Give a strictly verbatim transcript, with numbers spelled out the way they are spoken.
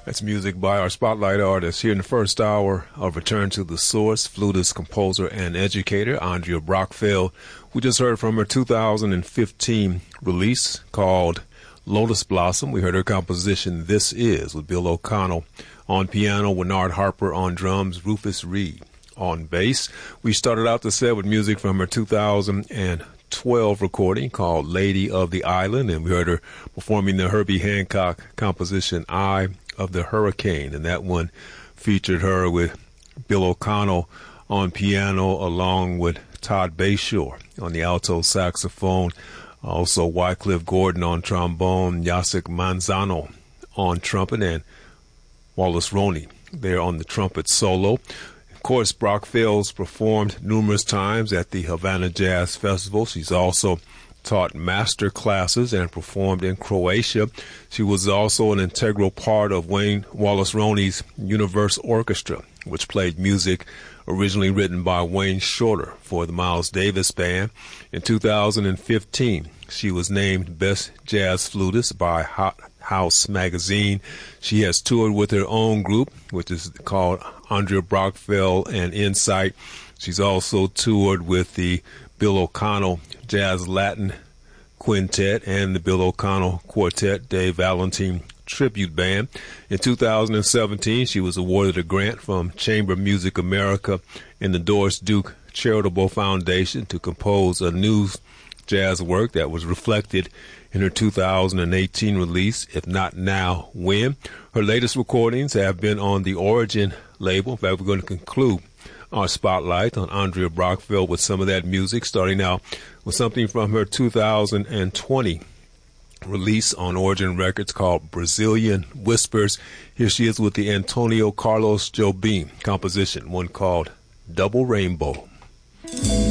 That's music by our spotlight artist here in the first hour of Return to the Source, flutist, composer, and educator, Andrea Brockfeld. We just heard from her two thousand fifteen release called Lotus Blossom. We heard her composition, This Is, with Bill O'Connell on piano, Bernard Harper on drums, Rufus Reed on bass. We started out the set with music from her two thousand twelve recording called Lady of the Island, and we heard her performing the Herbie Hancock composition, Eye of the Hurricane, and that one featured her with Bill O'Connell on piano along with Todd Bayshore on the alto saxophone, also Wycliffe Gordon on trombone, Jacek Manzano on trumpet, and Wallace Roney there on the trumpet solo. Of course, Brockfeld's performed numerous times at the Havana Jazz Festival. She's also taught master classes and performed in Croatia. She was also an integral part of Wayne Wallace Roney's Universe Orchestra, which played music originally written by Wayne Shorter for the Miles Davis Band. In two thousand fifteen, she was named Best Jazz Flutist by Hot House magazine. She has toured with her own group, which is called Andrea Brockfeld and Insight. She's also toured with the Bill O'Connell Jazz Latin Quintet and the Bill O'Connell Quartet, Dave Valentine Tribute Band. In two thousand seventeen, she was awarded a grant from Chamber Music America and the Doris Duke Charitable Foundation to compose a new jazz work that was reflected in her two thousand eighteen release, If Not Now, When. Her latest recordings have been on the Origin label. In fact, we're going to conclude our spotlight on Andrea Brockfeld with some of that music, starting out with something from her two thousand twenty release on Origin Records called Brazilian Whispers. Here she is with the Antonio Carlos Jobim composition, one called Double Rainbow.